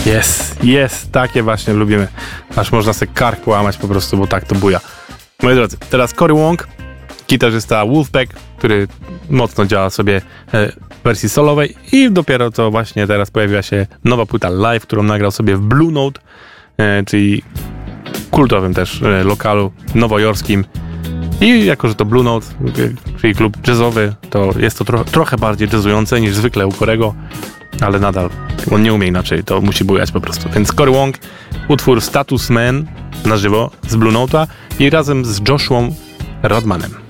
Jest, takie właśnie lubimy. Aż można sobie kark połamać po prostu, bo tak to buja. Moi drodzy, teraz Cory Wong, gitarzysta Wolfpack, który mocno działa sobie w wersji solowej i dopiero to właśnie teraz pojawiła się nowa płyta live, którą nagrał sobie w Blue Note, czyli kultowym też lokalu nowojorskim. I jako, że to Blue Note, czyli klub jazzowy, to jest to trochę bardziej jazzujące niż zwykle u Corego, ale nadal on nie umie inaczej, to musi bujać po prostu. Więc Cory Wong, utwór Status Man na żywo z Blue Note'a i razem z Joshua Radmanem.